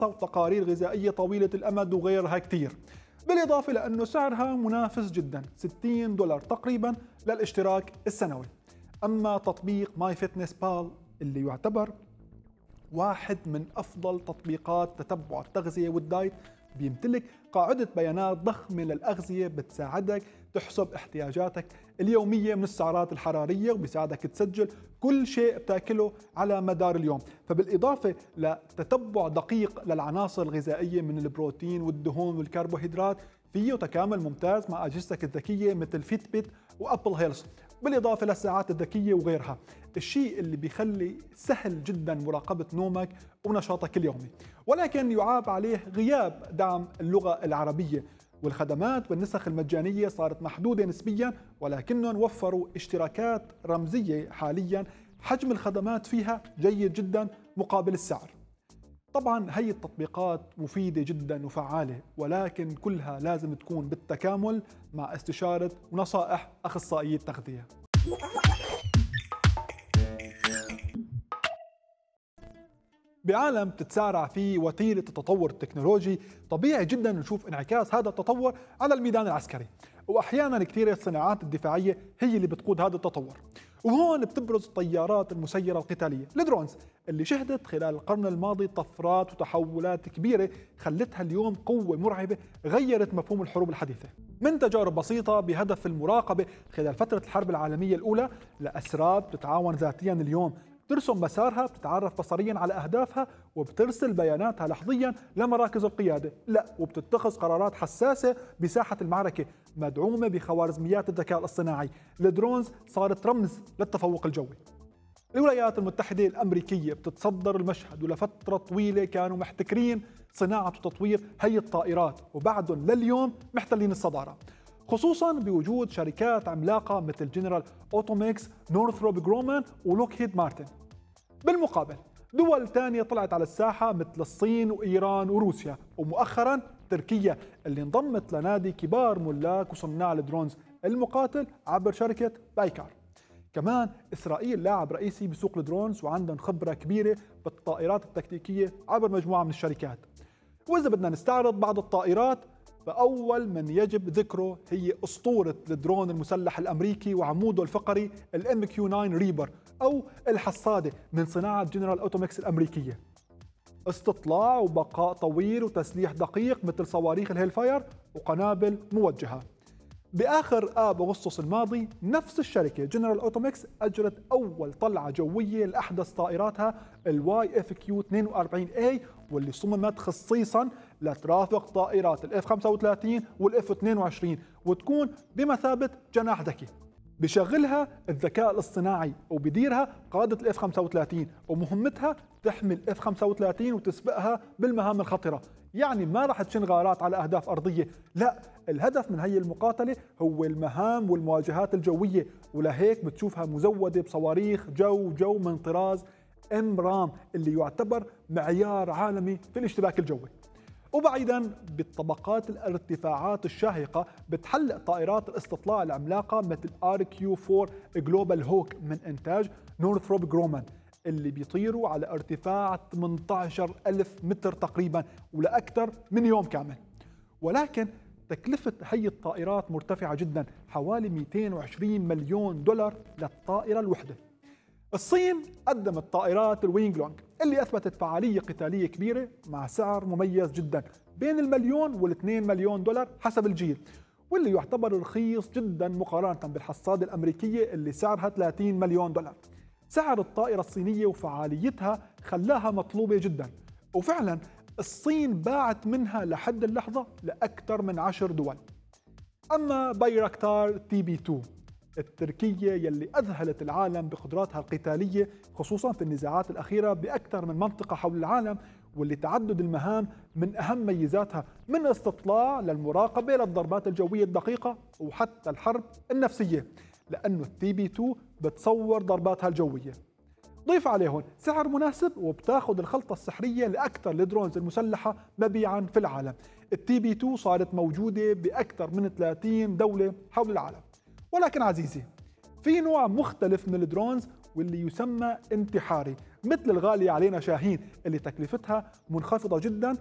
وتقارير غذائية طويلة الأمد وغيرها كتير، بالإضافة لأنه سعرها منافس جدا، $60 تقريبا للاشتراك السنوي. أما تطبيق ماي فيتنس بال اللي يعتبر واحد من أفضل تطبيقات تتبع التغذية والدايت، بيمتلك قاعدة بيانات ضخمة للأغذية بتساعدك تحسب احتياجاتك اليومية من السعرات الحرارية، وبيساعدك تسجل كل شيء بتاكله على مدار اليوم. فبالإضافة لتتبع دقيق للعناصر الغذائية من البروتين والدهون والكربوهيدرات، فيه تكامل ممتاز مع أجهزتك الذكية مثل فيت بيت وأبل هيلث، بالإضافة للساعات الذكية وغيرها، الشيء اللي بيخلي سهل جدا مراقبة نومك ونشاطك اليومي. ولكن يعاب عليه غياب دعم اللغة العربية، والخدمات بالنسخ المجانية صارت محدودة نسبيا، ولكنهم وفروا اشتراكات رمزية حاليا حجم الخدمات فيها جيد جدا مقابل السعر. طبعا هي التطبيقات مفيدة جدا وفعالة، ولكن كلها لازم تكون بالتكامل مع استشارة ونصائح أخصائي التغذية. بعالم تتسارع فيه وتيرة التطور التكنولوجي، طبيعي جدا نشوف انعكاس هذا التطور على الميدان العسكري، واحيانا كثير الصناعات الدفاعيه هي اللي بتقود هذا التطور. وهون بتبرز الطيارات المسيره القتاليه، الدرونز، اللي شهدت خلال القرن الماضي طفرات وتحولات كبيره خلتها اليوم قوه مرعبه غيرت مفهوم الحروب الحديثه. من تجارب بسيطه بهدف المراقبه خلال فتره الحرب العالميه الاولى، لاسراب بتتعاون ذاتيا اليوم، بترسم مسارها، بتتعرف بصريا على أهدافها، وبترسل بياناتها لحظيا لمراكز القيادة، لا وبتتخذ قرارات حساسة بساحة المعركة مدعومة بخوارزميات الذكاء الاصطناعي. الدرونز صارت رمز للتفوق الجوي. الولايات المتحدة الأمريكية بتتصدر المشهد، ولفترة طويلة كانوا محتكرين صناعة وتطوير هي الطائرات، وبعدهم لليوم محتلين الصدارة، خصوصا بوجود شركات عملاقة مثل جنرال أوتوميكس، نورثروب جرومان ولوكهيد مارتن. بالمقابل دول تانية طلعت على الساحة مثل الصين وإيران وروسيا، ومؤخرا تركيا اللي انضمت لنادي كبار ملاك وصناع الدرونز المقاتل عبر شركة بايكار. كمان إسرائيل لاعب رئيسي بسوق الدرونز، وعندهم خبرة كبيرة بالطائرات التكتيكية عبر مجموعة من الشركات. وإذا بدنا نستعرض بعض الطائرات، فأول من يجب ذكره هي أسطورة الدرون المسلح الأمريكي وعموده الفقري MQ-9 ريبر، أو الحصادة من صناعة جنرال أوتوميكس الأمريكية. استطلاع وبقاء طويل وتسليح دقيق مثل صواريخ الهيلفاير وقنابل موجهة. بآخر آب أغسطس الماضي نفس الشركة جنرال أوتوميكس أجرت أول طلعة جوية لأحدث طائراتها YFQ-42A، واللي صممت خصيصا لترافق طائرات الF-35 والF-22، وتكون بمثابة جناح ذكي بشغلها الذكاء الاصطناعي، وبديرها قادة الF-35، ومهمتها تحمي الF-35 وتسبقها بالمهام الخطرة. يعني ما راح تشن غارات على أهداف أرضية، لا، الهدف من هي المقاتلة هو المهام والمواجهات الجوية، ولهيك بتشوفها مزودة بصواريخ جو من طراز MRAM اللي يعتبر معيار عالمي في الاشتباك الجوي. وبعيدا بالطبقات الارتفاعات الشاهقة بتحلق طائرات الاستطلاع العملاقة مثل RQ-4 جلوبال هوك من إنتاج نورثروب جرومان، اللي بيطيروا على ارتفاع 18,000 متر تقريبا ولأكثر من يوم كامل. ولكن تكلفة هي الطائرات مرتفعة جدا، حوالي 220 مليون دولار للطائرة الوحدة. الصين قدمت طائرات الوينغ لونغ اللي أثبتت فعالية قتالية كبيرة مع سعر مميز جدا بين $1,000,000 و$2 مليون حسب الجيل، واللي يعتبر رخيص جدا مقارنة بالحصادة الأمريكية اللي سعرها $30 مليون. سعر الطائرة الصينية وفعاليتها خلاها مطلوبة جدا، وفعلا الصين باعت منها لحد اللحظة لأكثر من 10 دول. أما بايراكتار TB2 التركية يلي أذهلت العالم بقدراتها القتالية، خصوصا في النزاعات الأخيرة بأكثر من منطقة حول العالم، واللي تعدد المهام من أهم ميزاتها، من استطلاع للمراقبة للضربات الجوية الدقيقة وحتى الحرب النفسية، لأنه TB2 بتصور ضرباتها الجوية. ضيف عليهم سعر مناسب، وبتاخذ الخلطة السحرية لأكثر الدرونز المسلحة مبيعا في العالم. TB2 صارت موجودة بأكثر من 30 دولة حول العالم. ولكن عزيزي، في نوع مختلف من الدرونز واللي يسمى انتحاري، مثل الغالية علينا شاهين اللي تكلفتها منخفضة جدا